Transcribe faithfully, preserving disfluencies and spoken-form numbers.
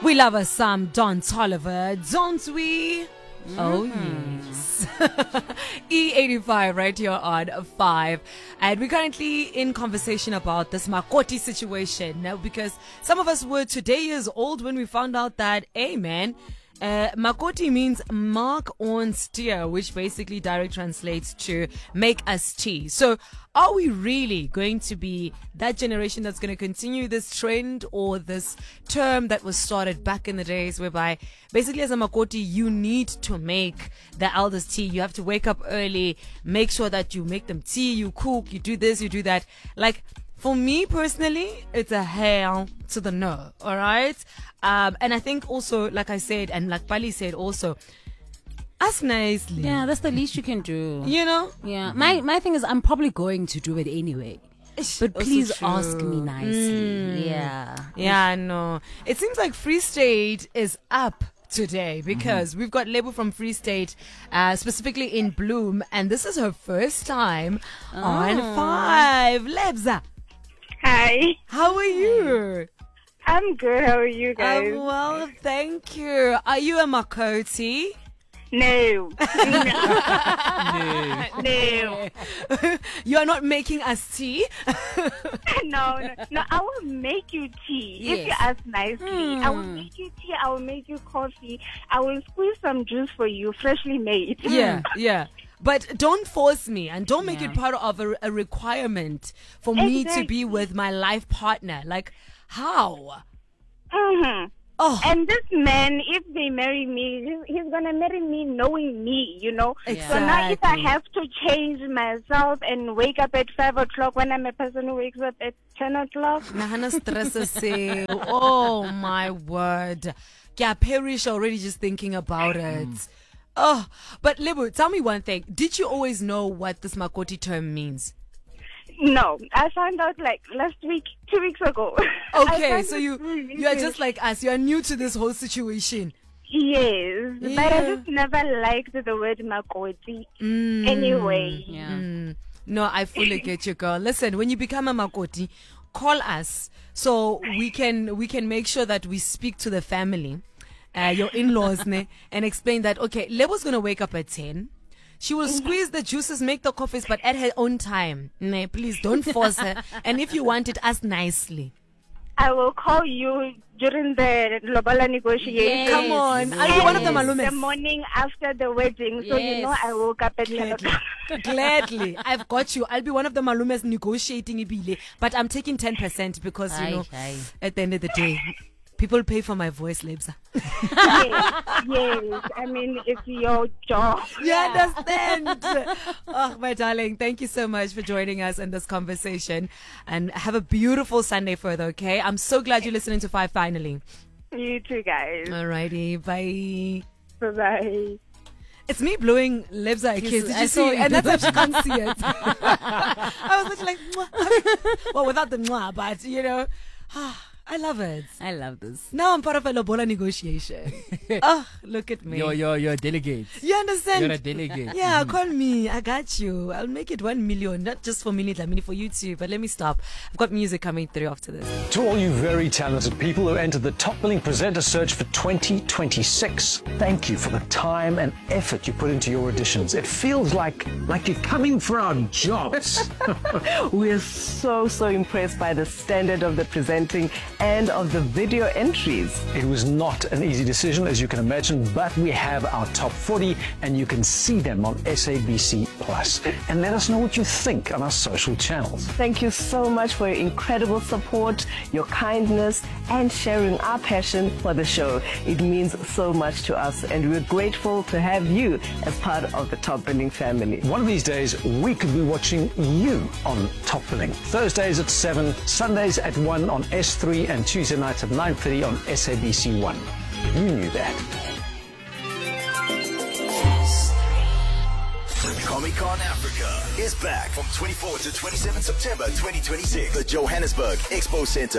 We love us some Don Toliver, don't we? Mm-hmm. Oh, yes. E eighty-five right here on five. And we're currently in conversation about this Makoti situation. Now, because some of us were today years old when we found out that, hey, man, Uh, Makoti means mark on steer, which basically direct translates to make us tea. So are we really going to be that generation that's going to continue this trend or this term that was started back in the days whereby basically as a Makoti, you need to make the elders tea. You have to wake up early, make sure that you make them tea, you cook, you do this, you do that. Like, for me personally, it's a hell to the no, all right? Um, and I think also, like I said, and like Pali said also, ask nicely. Yeah, that's the least you can do. You know? Yeah. My my thing is, I'm probably going to do it anyway. But please ask me nicely. Mm. Yeah. Yeah, I know. It seems like Free State is up today because mm-hmm. we've got Lebo from Free State, uh, specifically in Bloom, and this is her first time oh. on Five. Lebza. Hi. How are you? I'm good. How are you guys? I'm well, thank you. Are you a Makoti? No. no. No. You are not making us tea? no, no, no. I will make you tea yes. if you ask nicely. Hmm. I will make you tea. I will make you coffee. I will squeeze some juice for you, freshly made. Yeah, yeah. But don't force me and don't make yeah. it part of a, a requirement for exactly. me to be with my life partner. Like, how? Mm-hmm. Oh. And this man, if they marry me, he's going to marry me knowing me, you know. Exactly. So now if I have to change myself and wake up at five o'clock when I'm a person who wakes up at ten o'clock. Oh, my word. Yeah, perish already just thinking about it. Oh, but Lebo, tell me one thing. Did you always know what this Makoti term means? No, I found out like last week, two weeks ago. Okay, so you you are just like us. You are new to this whole situation. Yes, yeah. But I just never liked the word Makoti. Mm, anyway. Yeah. Mm. No, I fully get you, girl. Listen, when you become a Makoti, call us so we can we can make sure that we speak to the family. Uh, your in-laws ne, and explain that, okay, Lebo's going to wake up at ten. She will squeeze the juices, make the coffees, but at her own time. Ne, please don't force her. And if you want it, ask nicely. I will call you during the Lobala negotiation. Yes. Come on. Yes. Are you one of the malumes? The morning after the wedding. So yes. you know I woke up at ten o'clock. Gladly. I've got you. I'll be one of the malumes negotiating Ibile. But I'm taking ten percent because, you know, aye, aye. at the end of the day, people pay for my voice, Lebza. yes, yes. I mean, it's your job. You understand? Oh, my darling, thank you so much for joining us in this conversation. And have a beautiful Sunday further, okay? I'm so glad you're listening to Five finally. You too, guys. Alrighty, bye. Bye-bye. It's me blowing Lebza a kiss. Did you see? And that's why she can't see it. I was literally like, mwah. Well, without the mwah, but, you know... I love it. I love this. Now I'm part of a Lobola negotiation. Oh, look at me. You're, you're, you're a delegate. You understand? You're a delegate. Yeah, call me. I got you. I'll make it one million. Not just for Minute, I mean for you too. But let me stop. I've got music coming through after this. To all you very talented people who entered the Top Billing Presenter Search for twenty twenty-six, thank you for the time and effort you put into your auditions. It feels like, like you're coming for our jobs. We're so, so impressed by the standard of the presenting and of the video entries. It was not an easy decision, as you can imagine, but we have our top forty and you can see them on S A B C Plus. And let us know what you think on our social channels. Thank you so much for your incredible support, your kindness, and sharing our passion for the show. It means so much to us, and we're grateful to have you as part of the Top Billing family. One of these days, we could be watching you on Top Billing. Thursdays at seven, Sundays at one on S three, and Tuesday nights at nine thirty on S A B C one. You knew that. Comic-Con Africa is back from twenty-fourth to twenty-seventh September twenty twenty-six. The Johannesburg Expo Center.